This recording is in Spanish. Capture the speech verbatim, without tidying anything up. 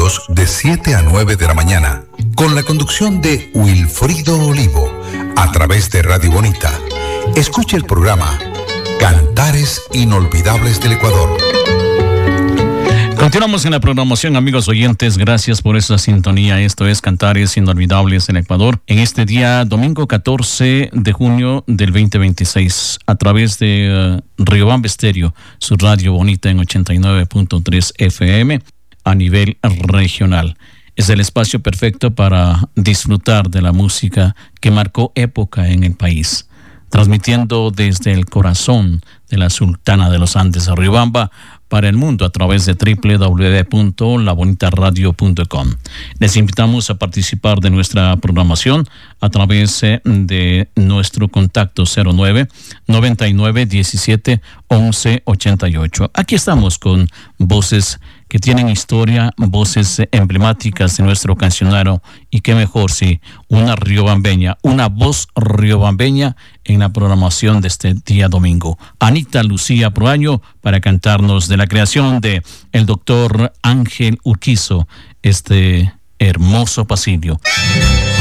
domingos de siete a nueve de la mañana, con la conducción de Wilfrido Olivo, a través de Radio Bonita. Escuche el programa Cantares Inolvidables del Ecuador. Continuamos en la programación, amigos oyentes. Gracias por esa sintonía. Esto es Cantares Inolvidables en Ecuador. En este día, domingo catorce de junio del veinte veintiséis, a través de uh, Riobamba Estéreo, su radio bonita en ochenta y nueve punto tres F M a nivel regional. Es el espacio perfecto para disfrutar de la música que marcó época en el país. Transmitiendo desde el corazón de la Sultana de los Andes, Riobamba, para el mundo a través de doble u doble u doble u punto la bonita radio punto com. Les invitamos a participar de nuestra programación a través de nuestro contacto cero nueve, noventa y nueve, diecisiete, once, ochenta y ocho. Aquí estamos con voces que tienen historia, voces emblemáticas de nuestro cancionero, y qué mejor si una riobambeña, una voz riobambeña en la programación de este día domingo. Anita Lucía Proaño para cantarnos de la creación de el doctor Ángel Urquizo, este hermoso pasillo.